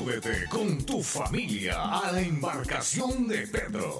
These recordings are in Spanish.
Súbete con tu familia a la embarcación de Pedro.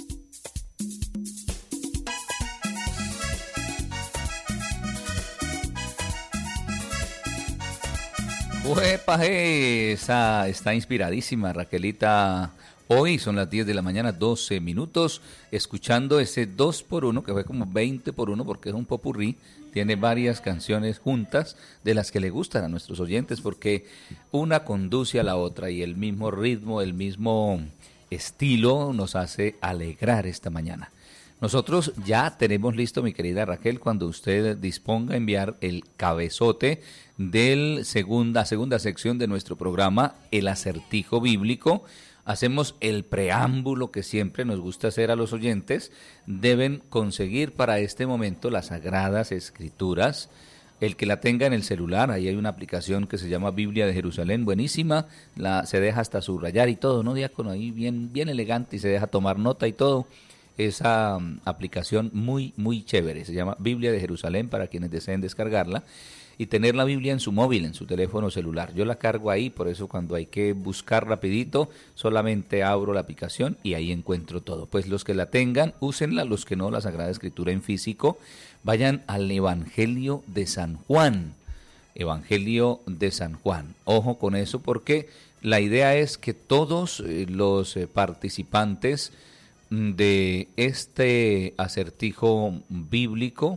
¡Uepa! Esa está inspiradísima, Raquelita. Hoy son las 10 de la mañana, 12 minutos, escuchando ese 2x1, que fue como 20x1, porque es un popurrí. Tiene varias canciones juntas de las que le gustan a nuestros oyentes, porque una conduce a la otra y el mismo ritmo, el mismo estilo nos hace alegrar esta mañana. Nosotros ya tenemos listo, mi querida Raquel, cuando usted disponga a enviar el cabezote de segunda sección de nuestro programa, el acertijo bíblico. Hacemos el preámbulo que siempre nos gusta hacer a los oyentes. Deben conseguir para este momento las Sagradas Escrituras. El que la tenga en el celular, ahí hay una aplicación que se llama Biblia de Jerusalén, buenísima, se deja hasta subrayar y todo, ¿no, diácono? Ahí bien, bien elegante y se deja tomar nota y todo. Esa aplicación muy, muy chévere, se llama Biblia de Jerusalén para quienes deseen descargarla y tener la Biblia en su móvil, en su teléfono celular. Yo la cargo ahí, por eso cuando hay que buscar rapidito, solamente abro la aplicación y ahí encuentro todo. Pues los que la tengan, úsenla, los que no, la Sagrada Escritura en físico, vayan al Evangelio de San Juan. Evangelio de San Juan. Ojo con eso porque la idea es que todos los participantes de este acertijo bíblico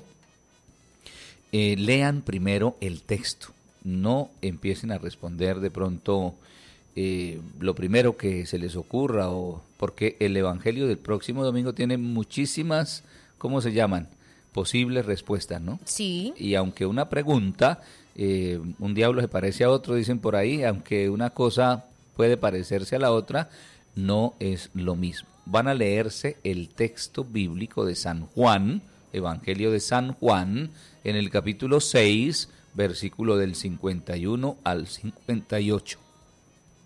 lean primero el texto, no empiecen a responder de pronto lo primero que se les ocurra, o porque el evangelio del próximo domingo tiene muchísimas, ¿cómo se llaman? Posibles respuestas, ¿no? Sí. Y aunque una pregunta, un diablo se parece a otro, dicen por ahí, aunque una cosa puede parecerse a la otra, no es lo mismo. Van a leerse el texto bíblico de San Juan, Evangelio de San Juan, en el capítulo 6, versículo del 51 al 58.